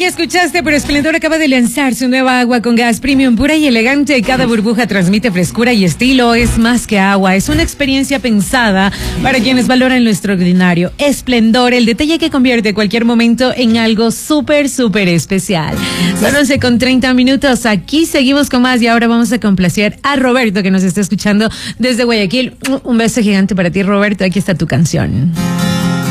Ya escuchaste, pero Esplendor acaba de lanzar su nueva agua con gas premium pura y elegante. Cada burbuja transmite frescura y estilo. Es más que agua, es una experiencia pensada para quienes valoran lo extraordinario. Esplendor, el detalle que convierte cualquier momento en algo súper especial. Son 11:30. Aquí seguimos con más y ahora vamos a complacer a Roberto, que nos está escuchando desde Guayaquil. Un beso gigante para ti, Roberto. Aquí está tu canción.